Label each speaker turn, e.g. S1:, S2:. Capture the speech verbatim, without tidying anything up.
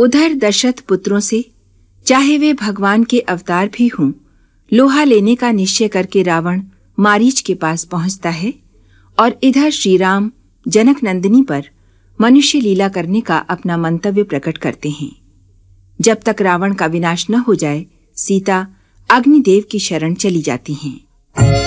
S1: उधर दशरथ पुत्रों से, चाहे वे भगवान के अवतार भी हों, लोहा लेने का निश्चय करके रावण मारीच के पास पहुंचता है और इधर श्री राम जनक नंदिनी पर मनुष्य लीला करने का अपना मंतव्य प्रकट करते हैं। जब तक रावण का विनाश न हो जाए, सीता अग्निदेव की शरण चली जाती हैं।